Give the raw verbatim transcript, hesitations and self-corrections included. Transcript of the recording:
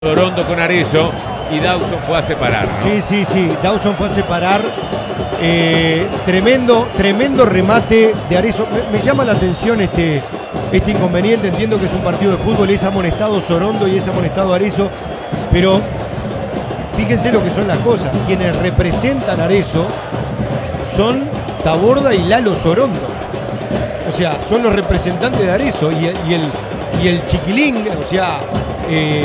Orondo con Arezzo y Dawson fue a separar, ¿no? Sí, sí, sí. Dawson fue a separar. Eh, tremendo, tremendo remate de Arezzo. Me, me llama la atención este, este inconveniente. Entiendo que es un partido de fútbol. Es amonestado Sorondo y es amonestado Arezzo. Pero fíjense lo que son las cosas. Quienes representan a Arezzo son Taborda y Lalo Sorondo. O sea, son los representantes de Arezzo y, y, el, y el Chiquilín, o sea... Eh,